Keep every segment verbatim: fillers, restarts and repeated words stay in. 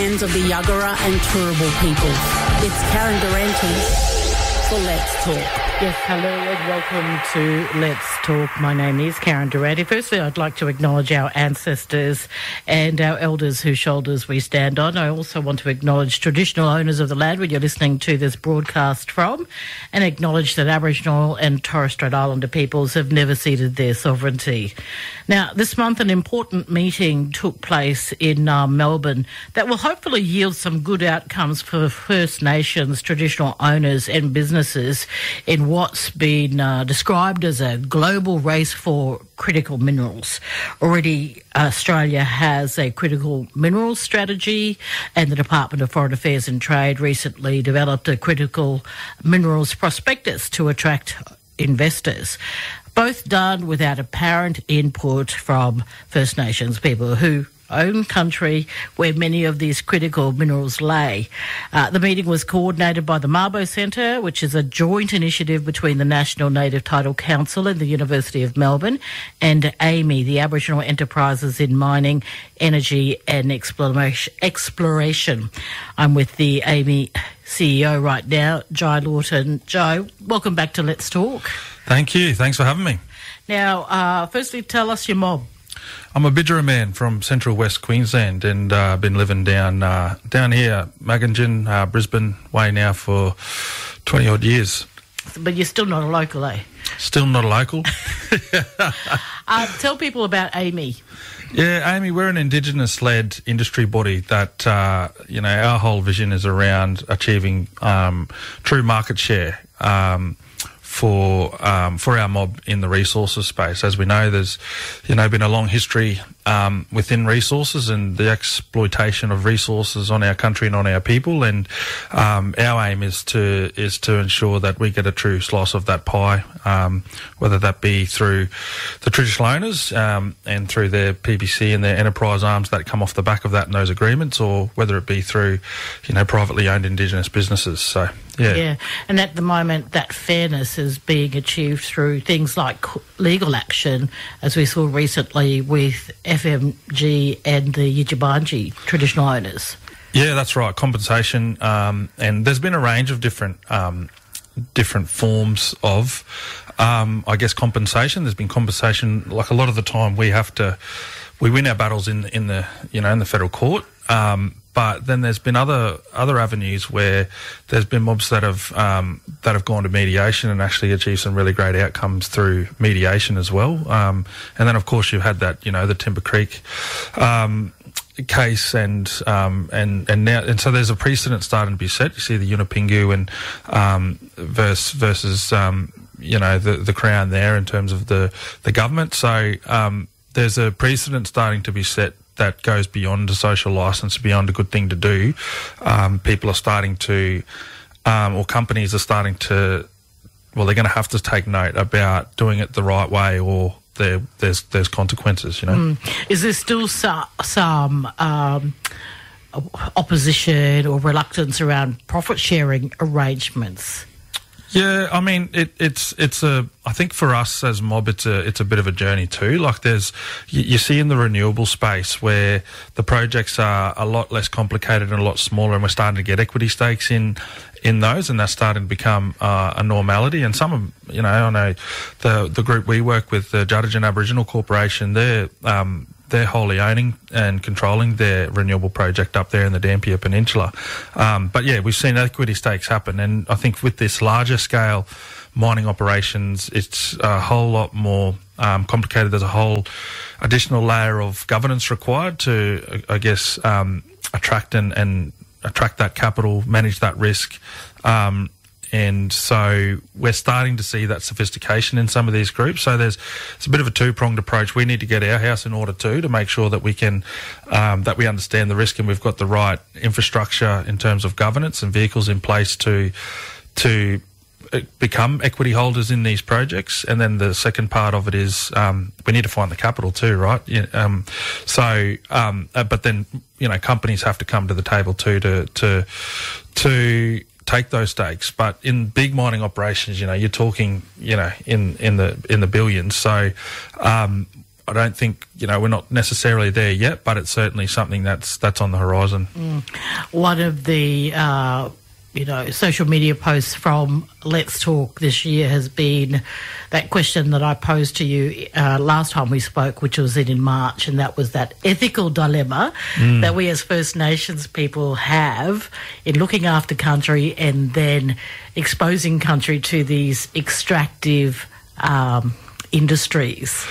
Hands of the Yagara and Turrbal peoples. It's Karen Durante for Let's Talk. Yes, hello and welcome to Let's Talk. My name is Karen Durante. Firstly, I'd like to acknowledge our ancestors and our elders whose shoulders we stand on. I also want to acknowledge traditional owners of the land where you're listening to this broadcast from, and acknowledge that Aboriginal and Torres Strait Islander peoples have never ceded their sovereignty. Now, this month an important meeting took place in uh, Melbourne that will hopefully yield some good outcomes for First Nations traditional owners and businesses in what's been uh, described as a global race for critical minerals. Already, Australia has a critical minerals strategy, and the Department of Foreign Affairs and Trade recently developed a critical minerals prospectus to attract investors. Both done without apparent input from First Nations people who own country where many of these critical minerals lay. Uh, the meeting was coordinated by the Mabo Centre, which is a joint initiative between the National Native Title Council and the University of Melbourne, and A M I, the Aboriginal Enterprises in Mining, Energy and Exploration. I'm with the A M I C E O right now, Jai Lawton. Jai, welcome back to Let's Talk. Thank you. Thanks for having me. Now, uh, firstly, tell us your mob. I'm a Bidjara man from Central West Queensland, and I've uh, been living down uh, down here, Magangin, uh, Brisbane way now for twenty odd years. But you're still not a local, eh? Still not a local. uh, tell people about A M I. Yeah, A M I, we're an Indigenous-led industry body that, uh, you know, our whole vision is around achieving um, true market share um for um, for our mob in the resources space. As we know, there's, you know, been a long history um, within resources and the exploitation of resources on our country and on our people, and um, our aim is to is to ensure that we get a true slice of that pie, um, whether that be through the traditional owners um, and through their P B C and their enterprise arms that come off the back of that and those agreements, or whether it be through, you know, privately owned Indigenous businesses. So, yeah. Yeah, and at the moment that fairness is being achieved through things like legal action, as we saw recently with F M G and the Yidjibarndi traditional owners. Yeah, that's right, compensation, um, and there's been a range of different um, different forms of, um, I guess, compensation. There's been compensation, like a lot of the time we have to, we win our battles in in the, you know, in the federal court. Um, But then there's been other other avenues where there's been mobs that have um, that have gone to mediation and actually achieved some really great outcomes through mediation as well. Um, and then of course you've had that, you know, the Timber Creek um, case, and um, and and now and so there's a precedent starting to be set. You see the Yunupingu and um, versus versus um, you know the the Crown there in terms of the the government. So um, there's a precedent starting to be set that goes beyond a social licence, beyond a good thing to do. Um, people are starting to, um, or companies are starting to, well, they're going to have to take note about doing it the right way, or there, there's there's consequences, you know. Mm. Is there still some, some um, opposition or reluctance around profit-sharing arrangements? Yeah, I mean, it, it's it's a. I think for us as mob, it's a it's a bit of a journey too. Like there's, you, you see in the renewable space where the projects are a lot less complicated and a lot smaller, and we're starting to get equity stakes in in those, and that's starting to become uh, a normality. And some of, you know, I know the the group we work with, the Juddigan Aboriginal Corporation, they're um, they're wholly owning and controlling their renewable project up there in the Dampier Peninsula. Um, but yeah, we've seen equity stakes happen, and I think with this larger scale mining operations, it's a whole lot more um, complicated. There's a whole additional layer of governance required to, I guess, um, attract and, and attract that capital, manage that risk. Um, And so we're starting to see that sophistication in some of these groups. So there's it's a bit of a two-pronged approach. We need to get our house in order too, to make sure that we can um, that we understand the risk and we've got the right infrastructure in terms of governance and vehicles in place to to become equity holders in these projects. And then the second part of it is um, we need to find the capital too, right? Yeah, um, so, um, uh, but then you know companies have to come to the table too to to to. take those stakes. But in big mining operations, you know, you're talking, you know, in, in the in the billions. So um, I don't think, you know, we're not necessarily there yet, but it's certainly something that's that's on the horizon. Mm. One of the, uh, you know, social media posts from Let's Talk this year has been that question that I posed to you uh, last time we spoke, which was in, in March, and that was that ethical dilemma mm. that we as First Nations people have in looking after country and then exposing country to these extractive um, industries.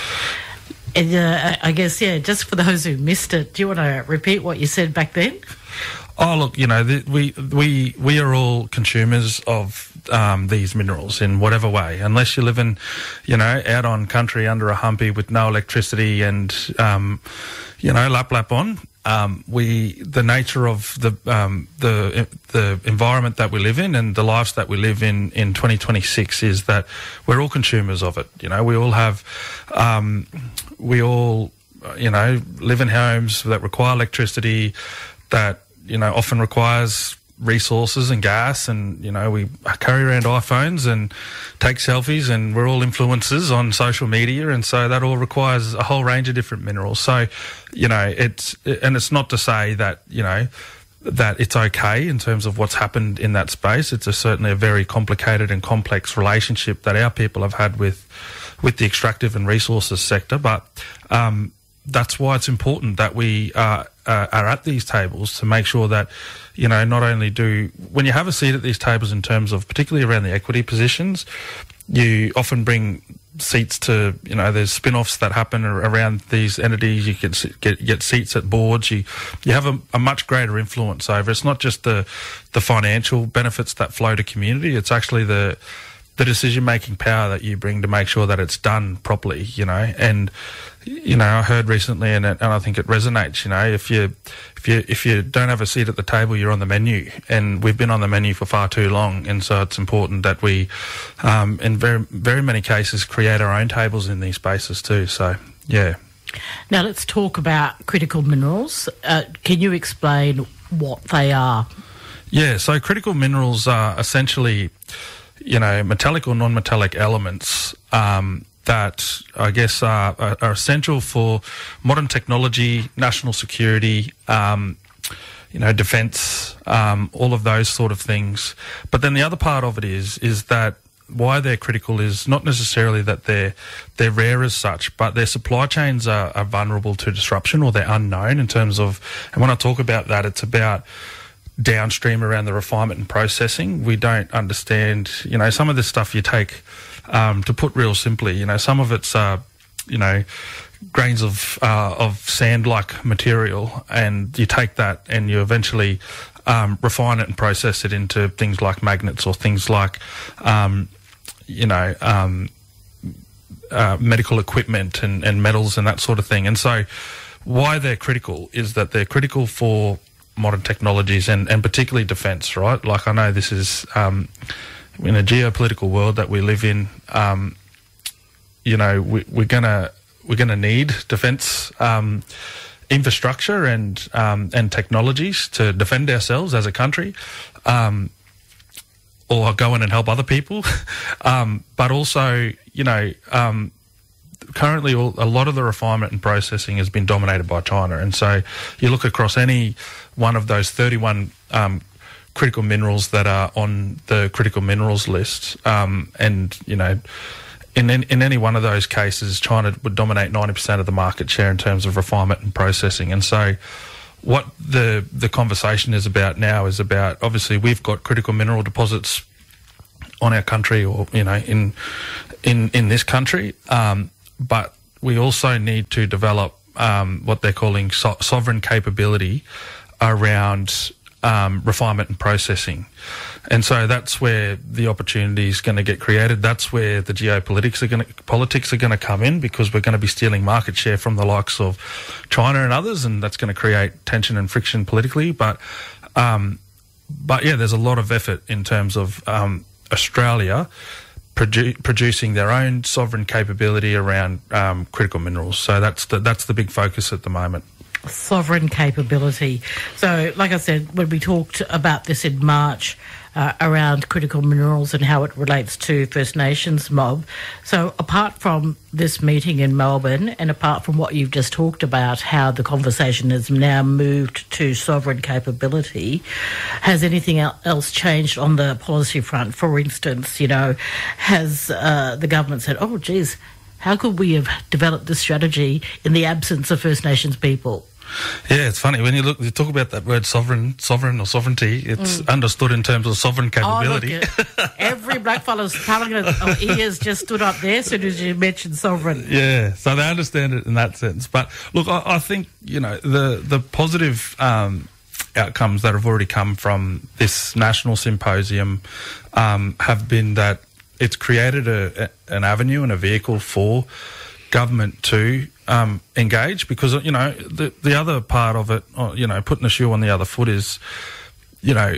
And uh, I guess, yeah, just for those who missed it, do you want to repeat what you said back then? Oh, look, you know, the, we we we are all consumers of um, these minerals in whatever way. Unless you're living, you know, out on country under a humpy with no electricity and, um, you know, lap lap on. Um, we the nature of the um, the the environment that we live in and the lives that we live in in twenty twenty-six is that we're all consumers of it. You know, we all have, um, we all, you know, live in homes that require electricity, that, you know, often requires resources and gas, and, you know, we carry around iPhones and take selfies, and we're all influencers on social media, and so that all requires a whole range of different minerals. So, you know, it's, and it's not to say that, you know, that it's okay in terms of what's happened in that space. It's a, certainly a very complicated and complex relationship that our people have had with, with the extractive and resources sector, but, um, that's why it's important that we uh, uh, are at these tables to make sure that, you know, not only do, when you have a seat at these tables in terms of particularly around the equity positions, you often bring seats to, you know, there's spin-offs that happen around these entities. You can get get seats at boards. You you have a, a much greater influence over. It's not just the the financial benefits that flow to community. It's actually the the decision-making power that you bring to make sure that it's done properly, you know. And, you know, I heard recently, and, it, and I think it resonates, you know, if you if you if you don't have a seat at the table, you're on the menu, and we've been on the menu for far too long, and so it's important that we, um, in very very many cases, create our own tables in these spaces too. So, yeah. Now let's talk about critical minerals. Uh, can you explain what they are? Yeah, so critical minerals are essentially, you know, metallic or non-metallic elements um, that I guess are, are, are essential for modern technology, national security, um, you know, defence, um, all of those sort of things. But then the other part of it is is that why they're critical is not necessarily that they're they're rare as such, but their supply chains are, are vulnerable to disruption, or they're unknown in terms of. And when I talk about that, it's about downstream around the refinement and processing. We don't understand, you know, some of this stuff you take, um, to put real simply, you know, some of it's, uh, you know, grains of uh, of sand-like material, and you take that and you eventually um, refine it and process it into things like magnets or things like, um, you know, um, uh, medical equipment and, and metals and that sort of thing. And so why they're critical is that they're critical for modern technologies and, and particularly defence, right? Like, I know this is um, in a geopolitical world that we live in. Um, you know, we, we're gonna we're gonna need defence um, infrastructure and um, and technologies to defend ourselves as a country, um, or go in and help other people. um, but also, you know. Um, Currently, all, a lot of the refinement and processing has been dominated by China, and so you look across any one of those thirty-one um, critical minerals that are on the critical minerals list, um, and you know, in, in in any one of those cases, China would dominate ninety percent of the market share in terms of refinement and processing. And so, what the the conversation is about now is about, obviously we've got critical mineral deposits on our country, or you know, in in in this country. Um, But we also need to develop um, what they're calling so- sovereign capability around um, refinement and processing. And so that's where the opportunity is going to get created. That's where the geopolitics are going to, politics are going to come in, because we're going to be stealing market share from the likes of China and others, and that's going to create tension and friction politically. But, um, but yeah, there's a lot of effort in terms of um, Australia Produ- producing their own sovereign capability around um, critical minerals. So that's the, that's the big focus at the moment. Sovereign capability. So, like I said, when we talked about this in March, uh, around critical minerals and how it relates to First Nations mob. So apart from this meeting in Melbourne and apart from what you've just talked about, how the conversation has now moved to sovereign capability, has anything else changed on the policy front? For instance, you know, has uh, the government said, oh, geez, how could we have developed this strategy in the absence of First Nations people? Yeah, it's funny when you look. You talk about that word sovereign, sovereign or sovereignty. It's mm. understood in terms of sovereign capability. Oh, look, every blackfellow's tongue or ears just stood up there as soon as you mentioned sovereign. Yeah, so they understand it in that sense. But look, I, I think you know the the positive um, outcomes that have already come from this national symposium um, have been that it's created a, a, an avenue and a vehicle for government to um, engage, because you know the the other part of it, you know, putting the shoe on the other foot is, you know,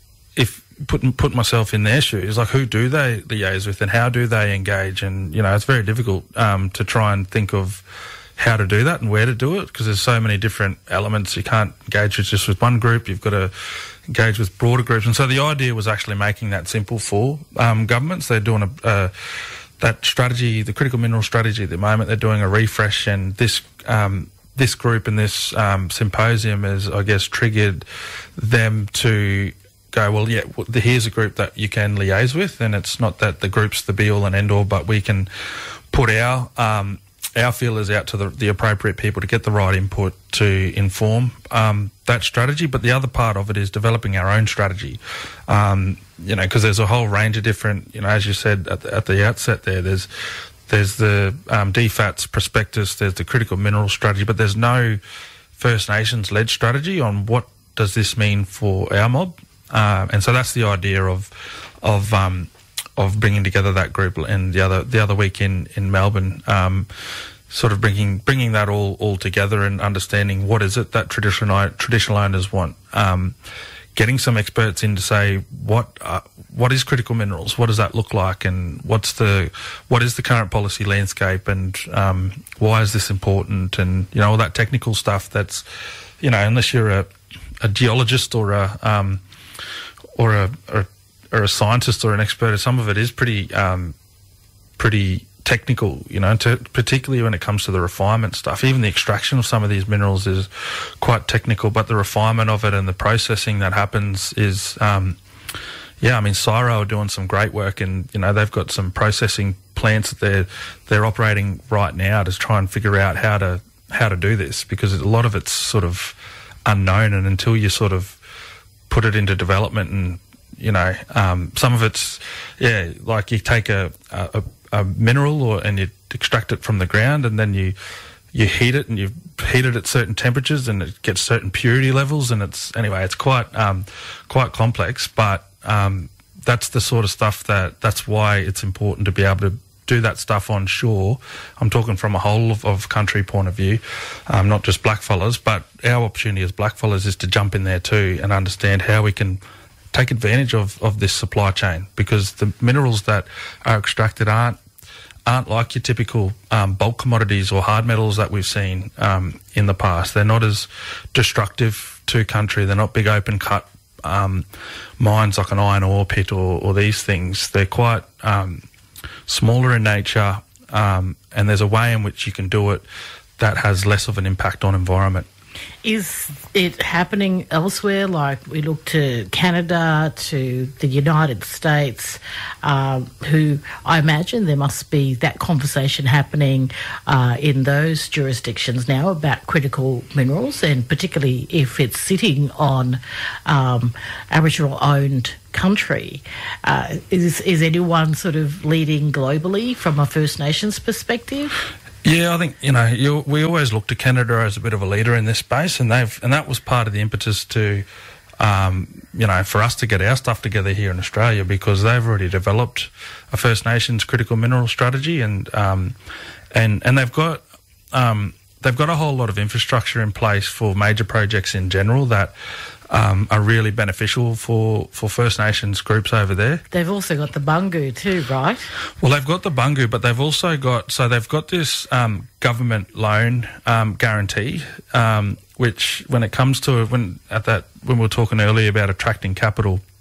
if putting put myself in their shoes, like who do they liaise with and how do they engage, and you know it's very difficult um, to try and think of how to do that and where to do it, because there's so many different elements. You can't engage with just with one group. You've got to engage with broader groups, and so the idea was actually making that simple for um, governments. They're doing a uh, that strategy, the critical mineral strategy at the moment, they're doing a refresh, and this um, this group and this um, symposium has, I guess, triggered them to go, well, yeah, well, here's a group that you can liaise with, and it's not that the group's the be-all and end-all, but we can put our um, our feelers out to the, the appropriate people to get the right input to inform um, that strategy. But the other part of it is developing our own strategy, um, you know, because there's a whole range of different, you know, as you said at the, at the outset there, there's there's the um, D FATS prospectus, there's the critical mineral strategy, but there's no First Nations-led strategy on what does this mean for our mob. Uh, and so that's the idea of of um, of bringing together that group, and the other the other week in in Melbourne, um, sort of bringing bringing that all all together and understanding what is it that traditional traditional owners want. Um, getting some experts in to say what uh, what is critical minerals, what does that look like, and what's the what is the current policy landscape, and um, why is this important, and you know all that technical stuff. That's, you know, unless you're a, a geologist or a um, or a, or or a scientist or an expert, some of it is pretty um, pretty technical, you know, to, particularly when it comes to the refinement stuff. Even the extraction of some of these minerals is quite technical, but the refinement of it and the processing that happens is, um, yeah, I mean, Cyro are doing some great work, and, you know, they've got some processing plants that they're, they're operating right now to try and figure out how to, how to do this, because a lot of it's sort of unknown, and until you sort of put it into development, and you know, um, some of it's, yeah, like you take a, a, a mineral or and you extract it from the ground, and then you you heat it, and you heat it at certain temperatures, and it gets certain purity levels, and it's anyway, it's quite um, quite complex. But um, that's the sort of stuff that that's why it's important to be able to do that stuff on shore. I'm talking from a whole of, of country point of view, um, not just blackfellas, but our opportunity as blackfellas is to jump in there too and understand how we can take advantage of, of this supply chain, because the minerals that are extracted aren't aren't like your typical um, bulk commodities or hard metals that we've seen um, in the past. They're not as destructive to country. They're not big open cut um, mines like an iron ore pit or, or these things. They're quite um, smaller in nature, um, and there's a way in which you can do it that has less of an impact on environment. Is it happening elsewhere? Like we look to Canada, to the United States, um, who I imagine there must be that conversation happening uh, in those jurisdictions now about critical minerals, and particularly if it's sitting on um, Aboriginal-owned country. Uh, is, is anyone sort of leading globally from a First Nations perspective? Yeah, I think, you know, you, we always look to Canada as a bit of a leader in this space, and they've and that was part of the impetus to, um, you know, for us to get our stuff together here in Australia, because they've already developed a First Nations critical mineral strategy, and um, and and they've got um, they've got a whole lot of infrastructure in place for major projects in general that Um, are really beneficial for, for First Nations groups over there. They've also got the Bungu too, right? Well, they've got the Bungu, but they've also got, so they've got this um, government loan um, guarantee, um, which when it comes to, when at that, when we were talking earlier about attracting capital,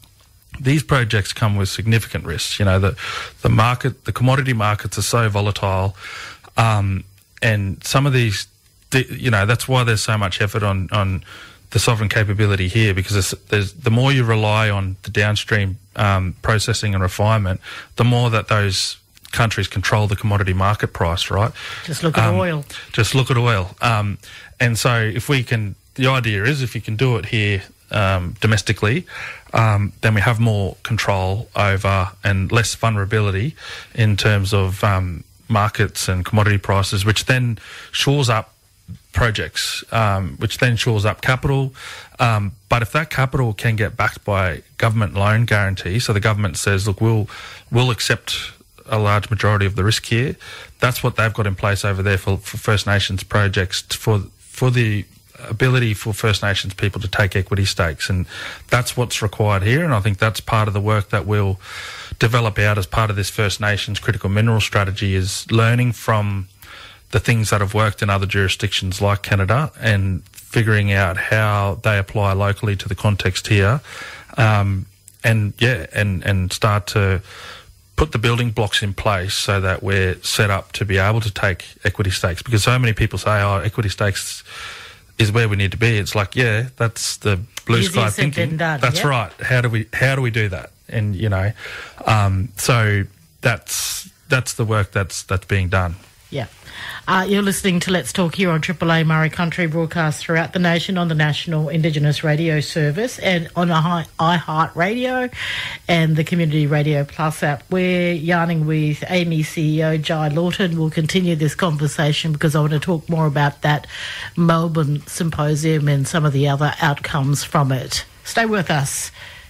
these projects come with significant risks. You know, the the market, the commodity markets are so volatile, um, and some of these, you know, that's why there's so much effort on on the sovereign capability here, because there's, there's the more you rely on the downstream um, processing and refinement, the more that those countries control the commodity market price, right? Just look at um, oil. Just look at oil. Um, and so if we can, the idea is if you can do it here um, domestically, um, then we have more control over and less vulnerability in terms of um, markets and commodity prices, which then shores up projects, um, which then shores up capital. Um, but if that capital can get backed by government loan guarantee, so the government says, look, we'll we'll accept a large majority of the risk here. That's what they've got in place over there for, for First Nations projects, for for the ability for First Nations people to take equity stakes, and that's what's required here. And I think that's part of the work that we'll develop out as part of this First Nations critical mineral strategy, is learning from the things that have worked in other jurisdictions like Canada and figuring out how they apply locally to the context here, um, and yeah, and and start to put the building blocks in place so that we're set up to be able to take equity stakes. Because so many people say, oh, equity stakes is where we need to be. It's like, yeah, that's the blue Easier sky said thinking. than done, That's yep. right. How do we how do we do that? And you know, um, so that's that's the work that's that's being done. Yeah. Uh, you're listening to Let's Talk here on Triple A Murray Country, broadcast throughout the nation on the National Indigenous Radio Service and on iHeart Radio and the Community Radio Plus app. We're yarning with A M E C E O Jai Lawton. We'll continue this conversation because I want to talk more about that Melbourne Symposium and some of the other outcomes from it. Stay with us.